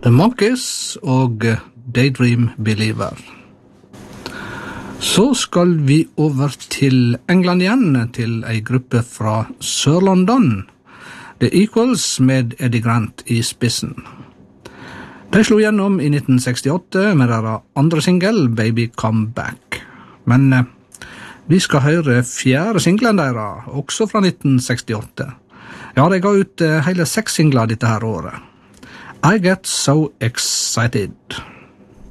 The Monkees og Daydream Believer. Så skal vi over til England igjen, til en gruppe fra Sør-London, The Equals med Eddie Grant i spissen. De slo gjennom i 1968 med deres andre single, Baby Come Back. Men vi skal høre fjerde singlen deres, også fra 1968. Ja, de ga ut hele 6 singler dette her året. I Get So Excited.